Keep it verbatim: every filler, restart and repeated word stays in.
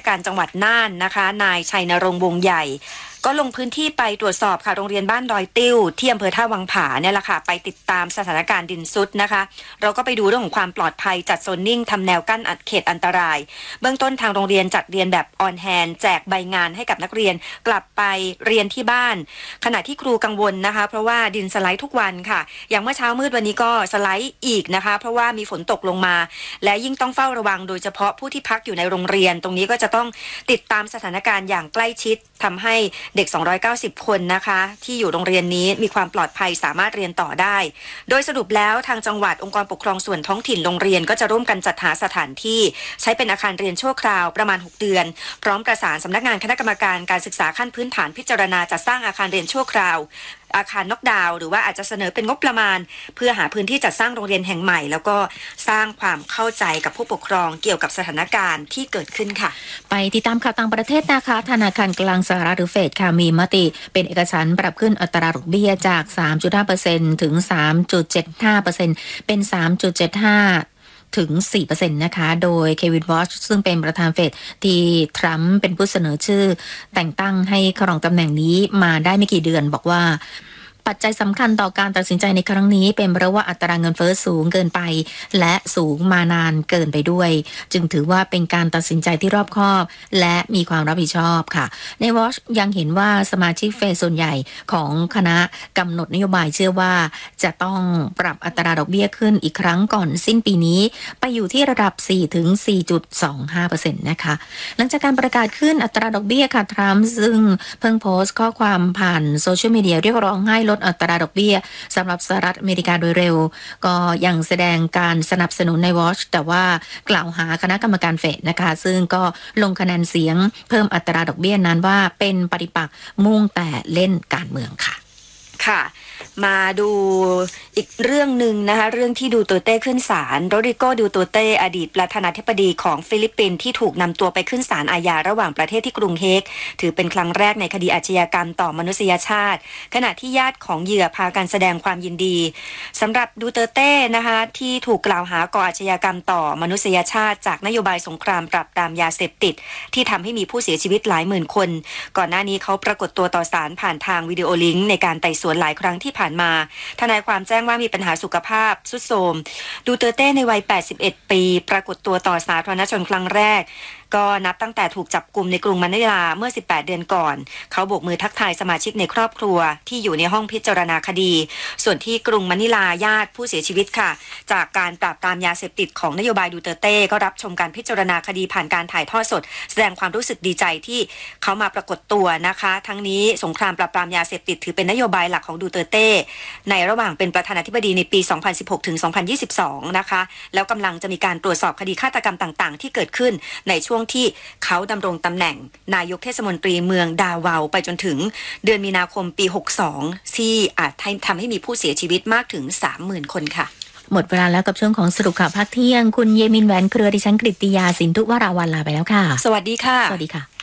การจังหวัดน่านนะคะนายชัยนรงค์วงใหญ่ก็ลงพื้นที่ไปตรวจสอบค่ะโรงเรียนบ้านดอยติ้วที่อำเภอท่าวังผาเนี่ยแหละค่ะไปติดตามสถานการณ์ดินซุดนะคะเราก็ไปดูเรื่องของความปลอดภัยจัดโซนนิ่งทำแนวกั้นอัดเขตอันตรายเบื้องต้นทางโรงเรียนจัดเรียนแบบออนแฮนด์แจกใบงานให้กับนักเรียนกลับไปเรียนที่บ้านขณะที่ครูกังวลนะคะเพราะว่าดินสไลด์ทุกวันค่ะอย่างเมื่อเช้ามืดวันนี้ก็สไลด์อีกนะคะเพราะว่ามีฝนตกลงมาและยิ่งต้องเฝ้าระวังโดยเฉพาะผู้ที่พักอยู่ในโรงเรียนตรงนี้ก็จะต้องติดตามสถานการณ์อย่างใกล้ชิดทำให้เด็กสองร้อยเก้าสิบคนนะคะที่อยู่โรงเรียนนี้มีความปลอดภัยสามารถเรียนต่อได้โดยสรุปแล้วทางจังหวัดองค์กรปกครองส่วนท้องถิ่นโรงเรียนก็จะร่วมกันจัดหาสถานที่ใช้เป็นอาคารเรียนชั่วคราวประมาณหกเดือนพร้อมประสานสำนักงานคณะกรรมการการศึกษาขั้นพื้นฐานพิจารณาจัดสร้างอาคารเรียนชั่วคราวอาคารน็อกดาวน์หรือว่าอาจจะเสนอเป็นงบประมาณเพื่อหาพื้นที่จัดสร้างโรงเรียนแห่งใหม่แล้วก็สร้างความเข้าใจกับผู้ปกครองเกี่ยวกับสถานการณ์ที่เกิดขึ้นค่ะไปติดตามข่าวต่างประเทศนะคะธนาคารกลางสหรัฐหรือเฟดค่ะมีมติเป็นเอกฉันท์ปรับขึ้นอัตราดอกเบี้ยจาก สามจุดห้าเปอร์เซ็นต์ ถึง สามจุดเจ็ดห้าเปอร์เซ็นต์ เป็น สามจุดเจ็ดห้าถึง สี่เปอร์เซ็นต์ นะคะโดยเควินวอชซึ่งเป็นประธานเฟดที่ทรัมป์เป็นผู้เสนอชื่อแต่งตั้งให้ครองตำแหน่งนี้มาได้ไม่กี่เดือนบอกว่าปัจจัยสำคัญต่อการตัดสินใจในครั้งนี้เป็นเพราะว่าอัตราเงินเฟ้อสูงเกินไปและสูงมานานเกินไปด้วยจึงถือว่าเป็นการตัดสินใจที่รอบคอบและมีความรับผิดชอบค่ะในวอชยังเห็นว่าสมาชิกเฟดส่วนใหญ่ของคณะกำหนดนโยบายเชื่อว่าจะต้องปรับอัตราดอกเบี้ยขึ้นอีกครั้งก่อนสิ้นปีนี้ไปอยู่ที่ระดับ สี่ถึงสี่จุดสองห้าเปอร์เซ็นต์ นะคะหลังจากการประกาศขึ้นอัตราดอกเบี้ยค่ะทรัมป์ซึ่งเพิ่งโพสต์ข้อความผ่านโซเชียลมีเดียเรียกร้องให้ลดอัตราดอกเบี้ยสำหรับสหรัฐอเมริกาโดยเร็วก็ยังแสดงการสนับสนุนในวอชแต่ว่ากล่าวหาคณะกรรมการเฟดนะคะซึ่งก็ลงคะแนนเสียงเพิ่มอัตราดอกเบี้ยนั้นว่าเป็นปฏิปักษ์มุ่งแต่เล่นการเมืองค่ะค่ะมาดูอีกเรื่องหนึ่งนะคะเรื่องที่ดูโตเต้ขึ้นศาลโรดริโกดูโตเต้อดีตประธานาธิบดีของฟิลิปปินส์ที่ถูกนำตัวไปขึ้นศาลอาญาระหว่างประเทศที่กรุงเฮกถือเป็นครั้งแรกในคดีอาชญากรรมต่อมนุษยชาติขณะที่ญาติของเหยื่อพากันแสดงความยินดีสำหรับดูเตเต้นะคะที่ถูกกล่าวหาก่ออาชญากรรมต่อมนุษยชาติจากนโยบายสงครามปราบปรามยาเสพติดที่ทำให้มีผู้เสียชีวิตหลายหมื่นคนก่อนหน้านี้เขาปรากฏตัวต่อศาลผ่านทางวิดีโอลิงก์ในการไต่สวนหลายครั้งที่ผ่านมาทนายความแจ้งว่ามีปัญหาสุขภาพทรุดโทรมดูเตเต้ในวัยแปดสิบเอ็ดปีปรากฏตัวต่อสาธารณชนครั้งแรกก็นับตั้งแต่ถูกจับกุมในกรุงมะนิลาเมื่อสิบแปดเดือนก่อนเขาโบกมือทักทายสมาชิกในครอบครัวที่อยู่ในห้องพิจารณาคดีส่วนที่กรุงมะนิลาญาติผู้เสียชีวิตค่ะจากการปราบปรามยาเสพติดของนโยบายดูเตเต้ก็รับชมการพิจารณาคดีผ่านการถ่ายทอดสดแสดงความรู้สึกดีใจที่เขามาปรากฏตัวนะคะทั้งนี้สงครามปราบปรามยาเสพติดถือเป็นนโยบายหลักของดูเตเต้ในระหว่างเป็นประธานาธิบดีในปี สองพันสิบหกถึงสองพันยี่สิบสอง นะคะแล้วกำลังจะมีการตรวจสอบคดีฆาตกรรมต่างๆที่เกิดขึ้นในช่วงที่เขาดำรงตำแหน่งนายกเทศมนตรีเมืองดาวาวไปจนถึงเดือนมีนาคมปีหกสิบสองที่อาจทำให้มีผู้เสียชีวิตมากถึง สามหมื่น คนค่ะหมดเวลาแล้วกับช่วงของสรุปข่าวภาคเที่ยงคุณเยมินแหวนเครือดิฉันกฤติยาสินทุวราวันลาไปแล้วค่ะสวัสดีค่ะสวัสดีค่ะ